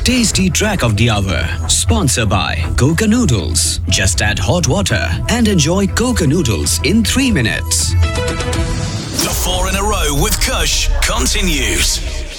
Tasty Track of the Hour. Sponsored by Coca Noodles. Just add hot water and enjoy Coca Noodles in 3 minutes. The 4 in a row with Kush continues.